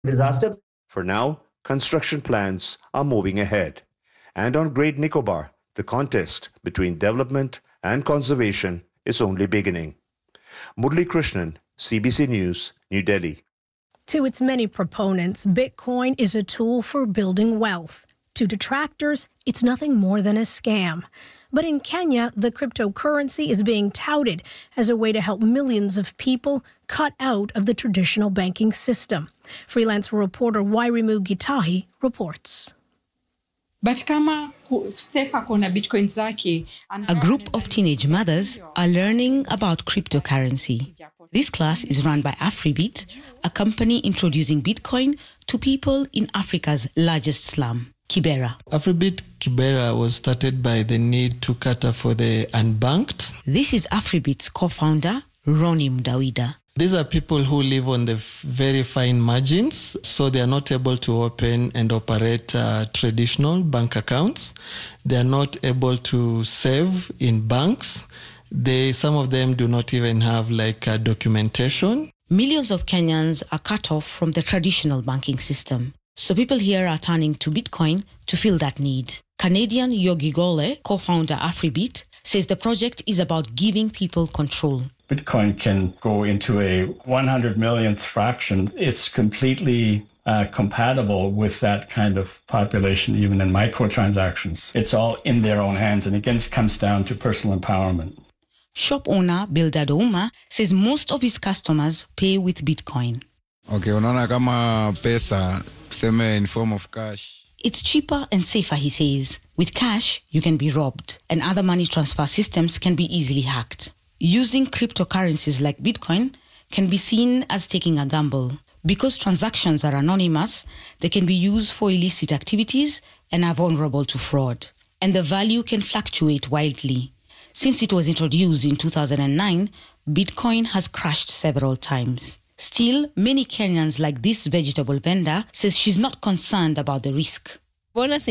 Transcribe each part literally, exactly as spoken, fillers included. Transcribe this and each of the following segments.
disaster. For now, construction plans are moving ahead. And on Great Nicobar, the contest between development and conservation is only beginning. Murli Krishnan, C B C News, New Delhi. To its many proponents, Bitcoin is a tool for building wealth. To detractors, it's nothing more than a scam. But in Kenya, the cryptocurrency is being touted as a way to help millions of people cut out of the traditional banking system. Freelance reporter Wairimu Gitahi reports. But kama Steph akona Bitcoin zake. A group of teenage mothers are learning about cryptocurrency. This class is run by Afribit, a company introducing Bitcoin to people in Africa's largest slum, Kibera. Afribit Kibera was started by the need to cater for the unbanked. This is Afribit's co-founder, Ronnie Mdawida. These are people who live on the very fine margins, so they are not able to open and operate uh, traditional bank accounts. They are not able to save in banks. They, some of them do not even have like uh, documentation. Millions of Kenyans are cut off from the traditional banking system. So people here are turning to Bitcoin to fill that need. Canadian Yogi Gole, co-founder Afribit, says the project is about giving people control. Bitcoin can go into a one hundred millionth fraction. It's completely uh, compatible with that kind of population, even in microtransactions. It's all in their own hands, and again, it comes down to personal empowerment. Shop owner Bildad Ouma says most of his customers pay with Bitcoin. Okay, unaona kama pesa, tuseme in form of cash. It's cheaper and safer, he says. With cash, you can be robbed, and other money transfer systems can be easily hacked. Using cryptocurrencies like Bitcoin can be seen as taking a gamble. Because transactions are anonymous, they can be used for illicit activities and are vulnerable to fraud. And the value can fluctuate wildly. Since it was introduced in two thousand nine, Bitcoin has crashed several times. Still, many Kenyans, like this vegetable vendor, says she's not concerned about the risk. Yes,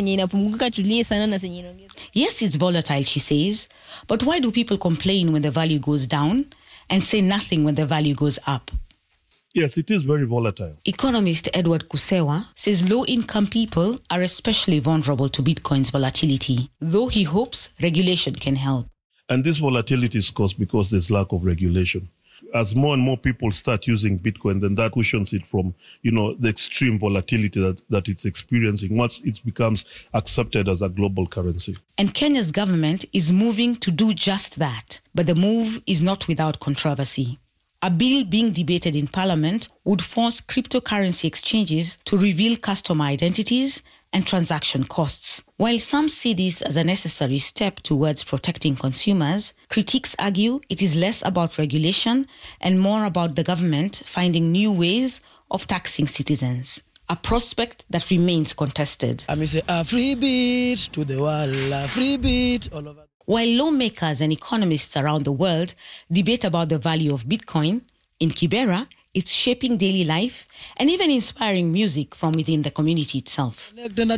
it's volatile, she says. But why do people complain when the value goes down and say nothing when the value goes up? Yes, it is very volatile. Economist Edward Kusewa says low-income people are especially vulnerable to Bitcoin's volatility, though he hopes regulation can help. And this volatility is caused because there's lack of regulation. As more and more people start using Bitcoin, then that cushions it from, you know, the extreme volatility that, that it's experiencing once it becomes accepted as a global currency. And Kenya's government is moving to do just that. But the move is not without controversy. A bill being debated in Parliament would force cryptocurrency exchanges to reveal customer identities and transaction costs. While some see this as a necessary step towards protecting consumers, critics argue it is less about regulation and more about the government finding new ways of taxing citizens, a prospect that remains contested. I mean, say a free beat to the world, a free beat all over. While lawmakers and economists around the world debate about the value of Bitcoin, in Kibera, it's shaping daily life and even inspiring music from within the community itself.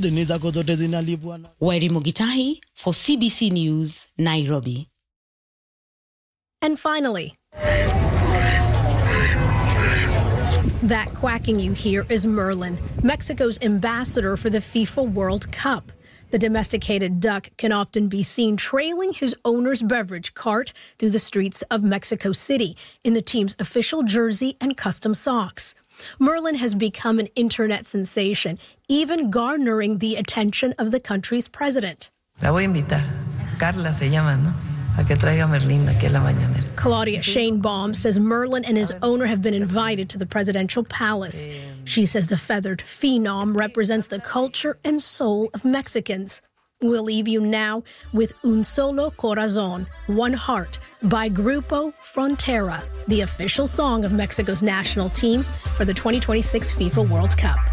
Wairimu Gitahi for C B C News, Nairobi. And finally, that quacking you hear is Merlin, Mexico's ambassador for the FIFA World Cup. The domesticated duck can often be seen trailing his owner's beverage cart through the streets of Mexico City in the team's official jersey and custom socks. Merlin has become an internet sensation, even garnering the attention of the country's president. La voy a invitar. Carla se llama, ¿no? A que traiga Merlin aquí a la mañanera. Claudia Shanebaum says Merlin and his owner have been invited to the presidential palace. She says the feathered phenom represents the culture and soul of Mexicans. We'll leave you now with Un Solo Corazón, One Heart, by Grupo Frontera, the official song of Mexico's national team for the twenty twenty-six FIFA World Cup.